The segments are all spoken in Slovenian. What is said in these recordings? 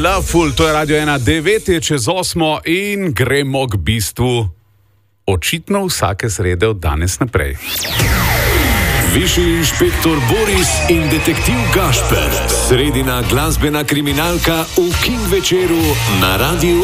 Loveful, to je Radio 1, 9 je čez 8 in gremo k bistvu. Očitno vsake srede od danes naprej. Višji inšpektor Boris in detektiv Gašper. Sredina glasbena kriminalka v King večeru na Radiu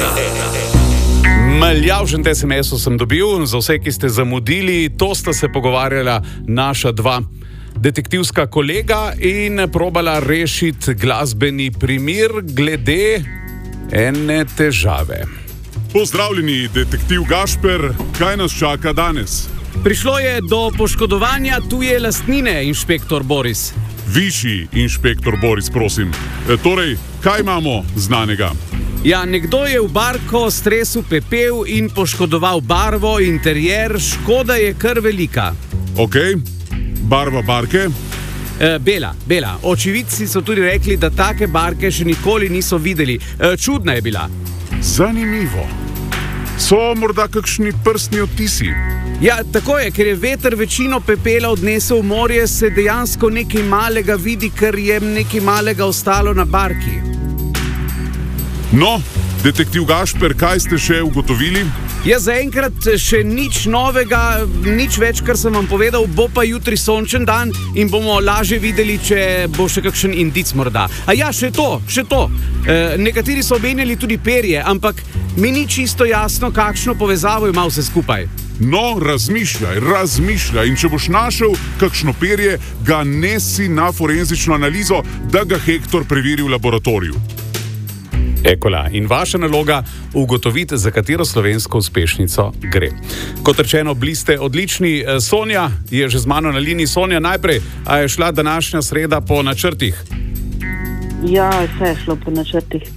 1. Maljavžen SMS-u sem dobil, za vse, ki ste zamudili, to sta se pogovarjala naša dva detektivska kolega in probala rešiti glasbeni primer glede ene težave. Pozdravljeni, detektiv Gašper, kaj nas čaka danes? Prišlo je do poškodovanja tuje lastnine, inšpektor Boris. Višji inšpektor Boris, prosim. Torej, kaj imamo znanega? Ja, nekdo je v barko stresel pepel in poškodoval barvo, interjer, škoda je kar velika. Ok, barva barke? Bela. Očividci so tudi rekli, da take barke še nikoli niso videli. Čudna je bila. Zanimivo. So morda kakšni prstni odtisi? Ja, tako je, ker je veter večino pepela odnesel v morje, se dejansko nekaj malega vidi, ker je nekaj malega ostalo na barki. No, detektiv Gašper, kaj ste še ugotovili? Ja, zaenkrat še nič novega, nič več, kar sem vam povedal, bo pa jutri sončen dan in bomo lažje videli, če bo še kakšen indic morda. A ja, še to. Nekateri so omenjali tudi perje, ampak mi ni čisto jasno, kakšno povezavo ima vse skupaj. No, razmišljaj in če boš našel kakšno perje, ga nesi na forenzično analizo, da ga Hektor preveri v laboratoriju. Ekola, in vaša naloga ugotoviti, za katero slovensko uspešnico gre. Kot rečeno, bili ste odlični. Sonja je že z mano na liniji. Sonja, najprej, a je šla današnja sreda po načrtih? Ja, vse je šlo po načrtih.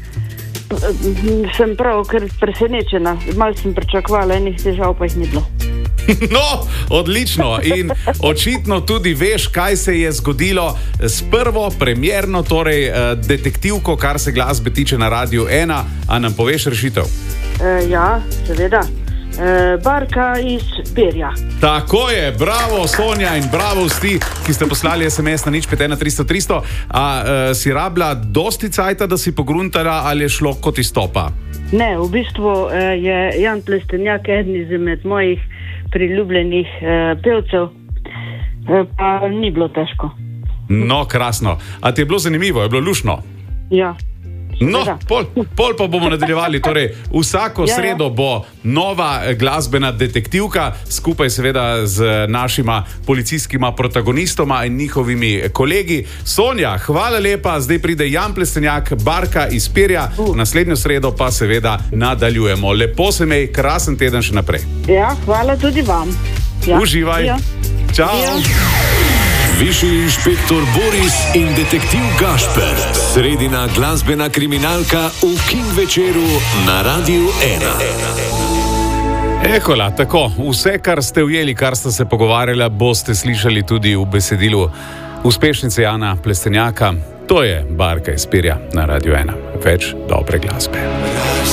Sem prav kar presenečena. Malo sem pričakovala, enih težav pa jih ni bilo. No, odlično. In očitno tudi veš, kaj se je zgodilo s prvo premierno, torej detektivko, kar se glasbe tiče na Radiu 1. A nam poveš rešitev? Ja, seveda. Barka iz perja. Tako je, bravo Sonja in bravo vsi, ki ste poslali SMS na 051 300 300. A si rabila dosti cajta, da si pogruntala, ali je šlo kot izstopa? Ne, v bistvu je Jan Plestenjak eden izmed mojih priljubljenih pevcev, pa ni bilo težko. No, krasno. A ti je bilo zanimivo, je bilo lušno? Ja. No, pol pa bomo nadaljevali. Torej, vsako sredo bo nova glasbena detektivka, skupaj seveda z našima policijskima protagonistoma in njihovimi kolegi. Sonja, hvala lepa, zdaj pride Jan Plestenjak, barka iz perja, naslednjo sredo pa seveda nadaljujemo. Lepo se imej, krasen teden še naprej. Ja, hvala tudi vam. Ja. Uživaj. Ja. Čau. Ja. Višji inšpektor Boris in detektiv Gašper. Sredina glasbena kriminalka v King večeru na Radiu 1. Ekola, tako, vse, kar ste ujeli, kar ste se pogovarjali, boste slišali tudi v besedilu uspešnice Jana Plestenjaka. To je barka iz perja na Radiu 1. Več dobre glasbe.